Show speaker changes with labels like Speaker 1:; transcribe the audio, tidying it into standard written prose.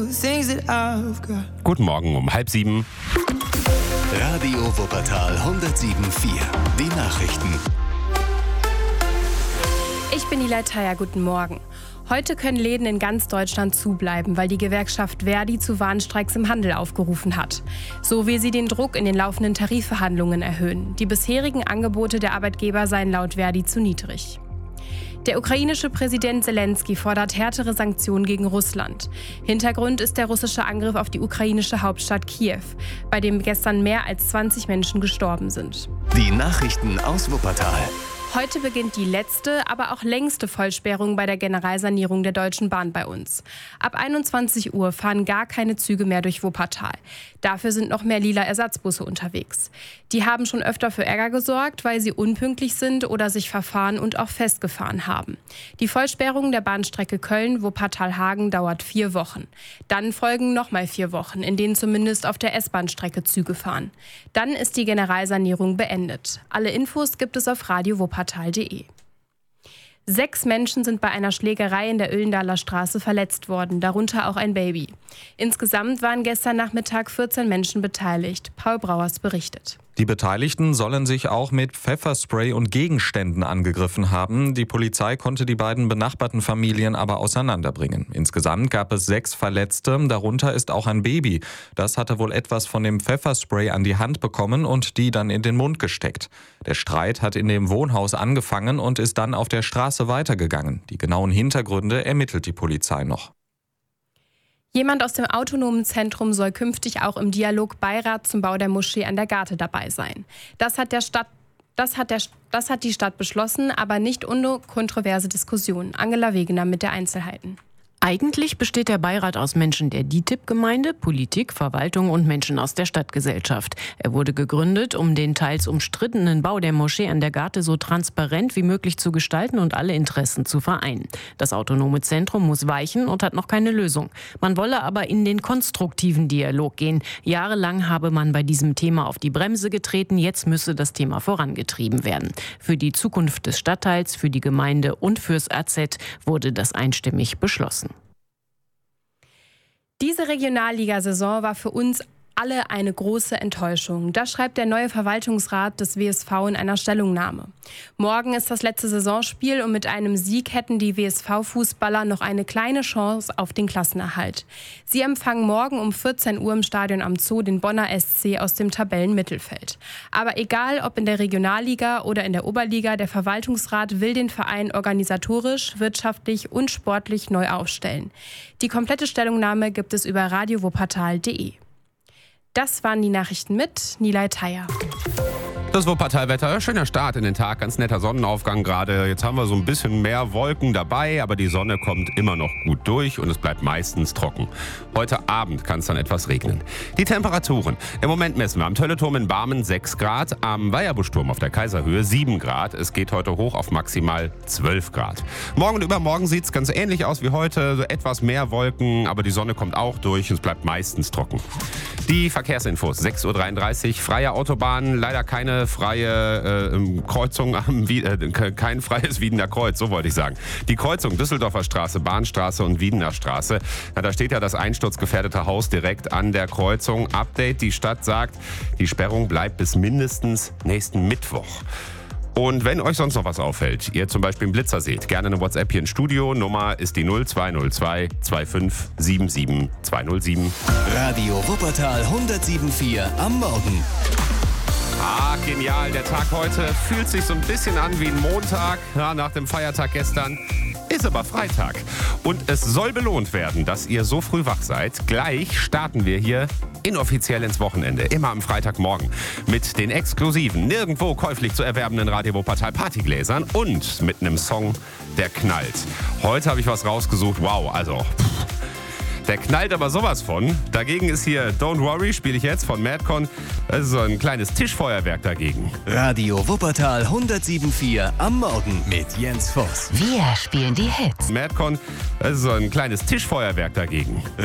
Speaker 1: things that I've got.
Speaker 2: Guten Morgen um 6:30.
Speaker 3: Radio Wuppertal 107.4. Die Nachrichten.
Speaker 4: Ich bin Nilay Thayer, guten Morgen. Heute können Läden in ganz Deutschland zubleiben, weil die Gewerkschaft ver.di zu Warnstreiks im Handel aufgerufen hat. So will sie den Druck in den laufenden Tarifverhandlungen erhöhen. Die bisherigen Angebote der Arbeitgeber seien laut ver.di zu niedrig. Der ukrainische Präsident Zelensky fordert härtere Sanktionen gegen Russland. Hintergrund ist der russische Angriff auf die ukrainische Hauptstadt Kiew, bei dem gestern mehr als 20 Menschen gestorben sind.
Speaker 3: Die Nachrichten aus Wuppertal.
Speaker 4: Heute beginnt die letzte, aber auch längste Vollsperrung bei der Generalsanierung der Deutschen Bahn bei uns. Ab 21 Uhr fahren gar keine Züge mehr durch Wuppertal. Dafür sind noch mehr lila Ersatzbusse unterwegs. Die haben schon öfter für Ärger gesorgt, weil sie unpünktlich sind oder sich verfahren und auch festgefahren haben. Die Vollsperrung der Bahnstrecke Köln-Wuppertal-Hagen dauert 4 Wochen. Dann folgen nochmal 4 Wochen, in denen zumindest auf der S-Bahn-Strecke Züge fahren. Dann ist die Generalsanierung beendet. Alle Infos gibt es auf radiowuppertal.de. 6 Menschen sind bei einer Schlägerei in der Oellendaler Straße verletzt worden, darunter auch ein Baby. Insgesamt waren gestern Nachmittag 14 Menschen beteiligt. Paul Brauers berichtet.
Speaker 5: Die Beteiligten sollen sich auch mit Pfefferspray und Gegenständen angegriffen haben. Die Polizei konnte die beiden benachbarten Familien aber auseinanderbringen. Insgesamt gab es 6 Verletzte, darunter ist auch ein Baby. Das hatte wohl etwas von dem Pfefferspray an die Hand bekommen und die dann in den Mund gesteckt. Der Streit hat in dem Wohnhaus angefangen und ist dann auf der Straße weitergegangen. Die genauen Hintergründe ermittelt die Polizei noch.
Speaker 4: Jemand aus dem Autonomen Zentrum soll künftig auch im Dialog Beirat zum Bau der Moschee an der Garte dabei sein. Das hat die Stadt beschlossen, aber nicht ohne kontroverse Diskussionen. Angela Wegener mit der Einzelheiten.
Speaker 6: Eigentlich besteht der Beirat aus Menschen der DİTİB-Gemeinde, Politik, Verwaltung und Menschen aus der Stadtgesellschaft. Er wurde gegründet, um den teils umstrittenen Bau der Moschee an der Garte so transparent wie möglich zu gestalten und alle Interessen zu vereinen. Das Autonome Zentrum muss weichen und hat noch keine Lösung. Man wolle aber in den konstruktiven Dialog gehen. Jahrelang habe man bei diesem Thema auf die Bremse getreten, jetzt müsse das Thema vorangetrieben werden. Für die Zukunft des Stadtteils, für die Gemeinde und fürs AZ wurde das einstimmig beschlossen.
Speaker 4: Diese Regionalligasaison war für uns alle eine große Enttäuschung. Das schreibt der neue Verwaltungsrat des WSV in einer Stellungnahme. Morgen ist das letzte Saisonspiel und mit einem Sieg hätten die WSV-Fußballer noch eine kleine Chance auf den Klassenerhalt. Sie empfangen morgen um 14 Uhr im Stadion am Zoo den Bonner SC aus dem Tabellenmittelfeld. Aber egal, ob in der Regionalliga oder in der Oberliga, der Verwaltungsrat will den Verein organisatorisch, wirtschaftlich und sportlich neu aufstellen. Die komplette Stellungnahme gibt es über radiowuppertal.de. Das waren die Nachrichten mit Nilay Thayer.
Speaker 2: Das Wuppertal-Wetter, schöner Start in den Tag, ganz netter Sonnenaufgang gerade. Jetzt haben wir so ein bisschen mehr Wolken dabei, aber die Sonne kommt immer noch gut durch und es bleibt meistens trocken. Heute Abend kann es dann etwas regnen. Die Temperaturen. Im Moment messen wir am Tölleturm in Barmen 6 Grad, am Weierbuschturm auf der Kaiserhöhe 7 Grad. Es geht heute hoch auf maximal 12 Grad. Morgen und übermorgen sieht es ganz ähnlich aus wie heute, so etwas mehr Wolken, aber die Sonne kommt auch durch und es bleibt meistens trocken. Die Verkehrsinfos, 6.33 Uhr, freie Autobahnen, leider keine freie Kreuzung, kein freies Wiedener Kreuz, so wollte ich sagen. Die Kreuzung Düsseldorfer Straße, Bahnstraße und Wiedener Straße. Ja, da steht ja das einsturzgefährdete Haus direkt an der Kreuzung. Update, die Stadt sagt, die Sperrung bleibt bis mindestens nächsten Mittwoch. Und wenn euch sonst noch was auffällt, ihr zum Beispiel einen Blitzer seht, gerne eine WhatsApp hier ins Studio. Nummer ist die 0202 25 77 207.
Speaker 3: Radio Wuppertal 107.4 am Morgen.
Speaker 2: Ah, genial. Der Tag heute fühlt sich so ein bisschen an wie ein Montag, ja, nach dem Feiertag gestern. Ist aber Freitag. Und es soll belohnt werden, dass ihr so früh wach seid. Gleich starten wir hier inoffiziell ins Wochenende. Immer am Freitagmorgen. Mit den exklusiven, nirgendwo käuflich zu erwerbenden Radio Wuppertal Partygläsern und mit einem Song, der knallt. Heute habe ich was rausgesucht. Wow, also... Der knallt aber sowas von. Dagegen ist hier Don't Worry, spiele ich jetzt von Madcon. Das ist so ein kleines Tischfeuerwerk dagegen.
Speaker 3: Radio Wuppertal 107.4 am Morgen mit Jens Voss.
Speaker 7: Wir spielen die Hits.
Speaker 2: Madcon, das ist so ein kleines Tischfeuerwerk dagegen.